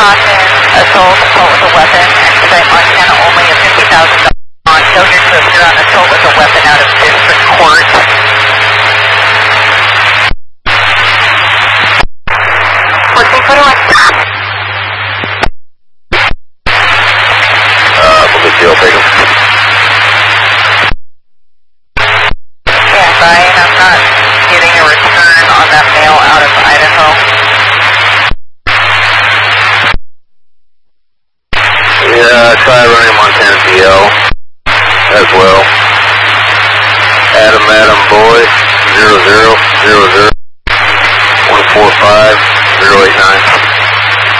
caution, assault with a weapon, expedite Montana only a $50,000 bond. Failure to appear on assault with a weapon out of district court.